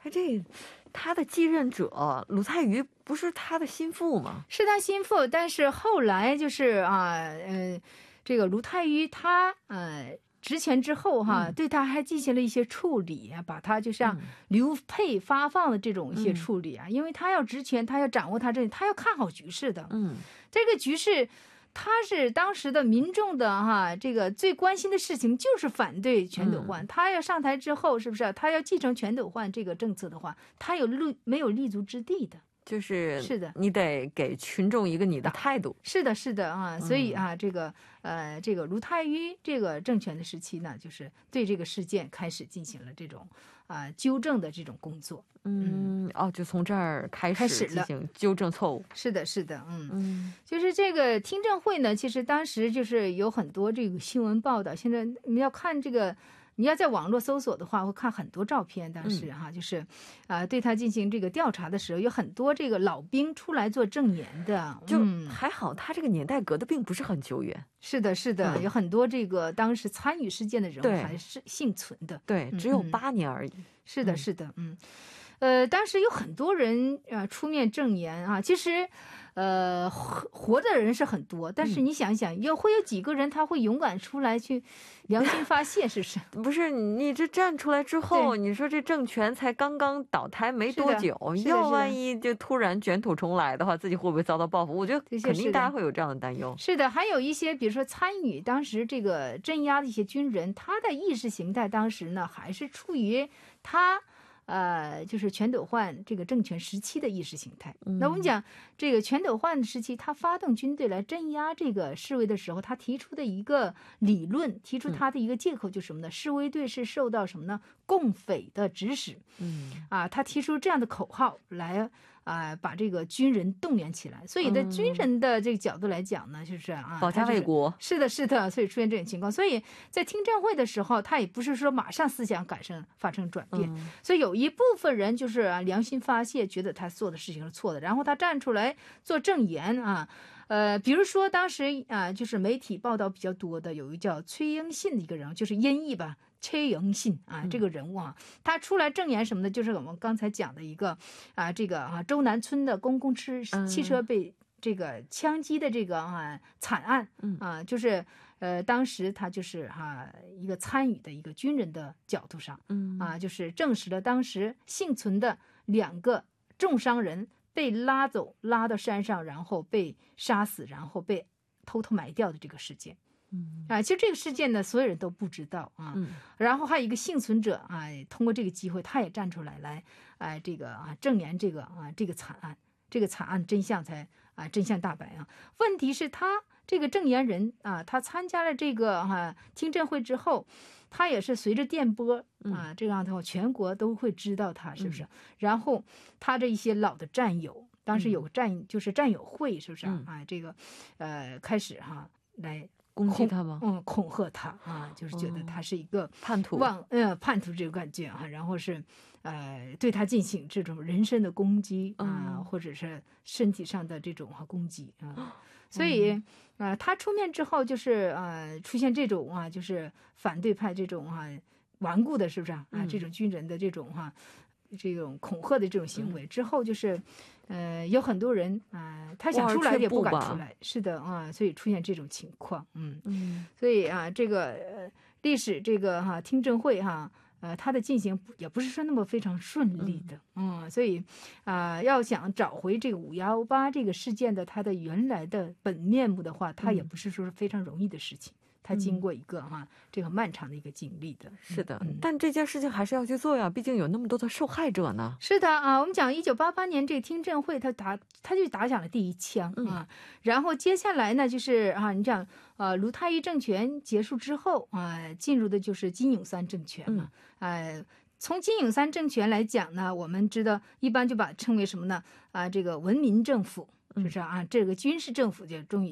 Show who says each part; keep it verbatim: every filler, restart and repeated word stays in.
Speaker 1: 哎，这他的继任者鲁太瑜不是他的心腹吗？
Speaker 2: 是他心腹，但是后来就是啊，呃，这个卢太愚他呃职权之后哈，
Speaker 1: 嗯、
Speaker 2: 对他还进行了一些处理啊，把他就像流配发放的这种一些处理啊，嗯、因为他要职权，他要掌握他这里，他要看好局势的。
Speaker 1: 嗯，
Speaker 2: 这个局势。他是当时的民众的哈，这个最关心的事情就是反对全斗焕。嗯、他要上台之后，是不是他要继承全斗焕这个政策的话，他有立没有立足之地的？
Speaker 1: 就是
Speaker 2: 是的，
Speaker 1: 你得给群众一个你的态度。
Speaker 2: 是的，是的啊，所以啊，这个呃，这个卢太愚这个政权的时期呢，就是对这个事件开始进行了这种啊、呃、纠正的这种工作。
Speaker 1: 嗯，哦，就从这儿开始进行纠正错误。
Speaker 2: 是的，是的，嗯
Speaker 1: 嗯，
Speaker 2: 就是这个听证会呢，其实当时就是有很多这个新闻报道。现在你要看这个。你要在网络搜索的话，会看很多照片。当时哈，嗯、就是，啊、呃，对他进行这个调查的时候，有很多这个老兵出来做证言的。
Speaker 1: 就还好，他这个年代隔得并不是很久远。
Speaker 2: 是的，是的，嗯、有很多这个当时参与事件的人物还是幸存的。
Speaker 1: 对，只有八年而已。嗯、
Speaker 2: 是的，是的，嗯。呃，当时有很多人啊出面证言啊，其实，呃，活的人是很多，但是你想一想，有会有几个人他会勇敢出来去良心发泄，是不是？
Speaker 1: 不是，你这站出来之后，你说这政权才刚刚倒台没多久，要万一就突然卷土重来的话，自己会不会遭到报复？我觉得肯定大家会有这样的担忧。
Speaker 2: 是的，还有一些比如说参与当时这个镇压的一些军人，他的意识形态当时呢还是处于他。呃，就是全斗焕这个政权时期的意识形态。嗯、那我们讲这个全斗焕时期，他发动军队来镇压这个示威的时候，他提出的一个理论，提出他的一个借口就是什么呢？嗯、示威队是受到什么呢？共匪的指使。嗯，啊，他提出这样的口号来啊、呃，把这个军人动员起来。所以，在军人的这个角度来讲呢，就是啊，
Speaker 1: 保家卫国。
Speaker 2: 是的，是的，所以出现这种情况。所以在听证会的时候，他也不是说马上思想改正发生转变，嗯、所以有。有一部分人就是啊良心发泄，觉得他做的事情是错的，然后他站出来做证言啊，呃，比如说当时啊，就是媒体报道比较多的，有一个叫崔英信的一个人，就是音译吧，崔英信啊，这个人物啊，他出来证言什么的，就是我们刚才讲的一个啊，这个啊周南村的公共汽汽车被这个枪击的这个啊惨案啊，就是。呃，当时他就是哈、啊、一个参与的一个军人的角度上，嗯啊，就是证实了当时幸存的两个重伤人被拉走，拉到山上，然后被杀死，然后被偷偷埋掉的这个事件。嗯啊，其实这个事件呢，所有人都不知道啊。嗯、然后还有一个幸存者啊，通过这个机会，他也站出来来，哎、啊，这个啊证言这个啊这个惨案，这个惨案真相才啊真相大白啊。问题是他。这个证言人啊，他参加了这个哈、啊、听证会之后，他也是随着电波啊，嗯、这样的话全国都会知道他是不是？嗯、然后他这一些老的战友，当时有个战、嗯、就是战友会，是不是、嗯、啊？这个呃开始哈、啊、来
Speaker 1: 攻击他吗？
Speaker 2: 嗯，恐吓他啊，就是觉得他是一个
Speaker 1: 叛徒，
Speaker 2: 忘呃叛徒这个感觉啊，然后是呃对他进行这种人身的攻击啊，嗯、或者是身体上的这种哈攻击啊。所以，啊、嗯呃，他出面之后，就是呃，出现这种啊，就是反对派这种啊顽固的，是不是啊？啊，这种军人的这种哈、啊，这种恐吓的这种行为、嗯、之后，就是呃，有很多人啊、呃，他想出来也不敢出来，是的啊，所以出现这种情况，嗯嗯，所以啊，这个呃历史这个哈、啊、听证会哈、啊。呃，它的进行也不是说那么非常顺利的，嗯，嗯所以啊、呃，要想找回这个五幺八这个事件的它的原来的本面目的话，它也不是说是非常容易的事情。嗯他经过一个哈、啊、这个漫长的一个经历的，
Speaker 1: 是的、嗯，但这件事情还是要去做呀，毕竟有那么多的受害者呢。
Speaker 2: 是的啊，我们讲一九八八年这个听证会，他打他就打响了第一枪啊，嗯、然后接下来呢就是啊，你讲呃卢太愚政权结束之后啊，进入的就是金泳三政权嘛，嗯、呃。从金泳三政权来讲呢，我们知道一般就把它称为什么呢？啊，这个文民政府，是不是啊？这个军事政府就终于。